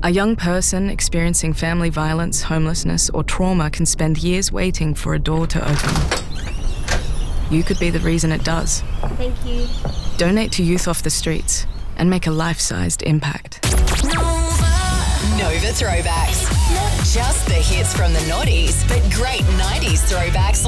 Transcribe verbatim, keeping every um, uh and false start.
A young person experiencing family violence, homelessness, or trauma can spend years waiting for a door to open. You could be the reason it does. Thank you. Donate to Youth Off the Streets and make a life-sized impact. Nova Throwbacks. Not just the hits from the noughties, but great nineties throwbacks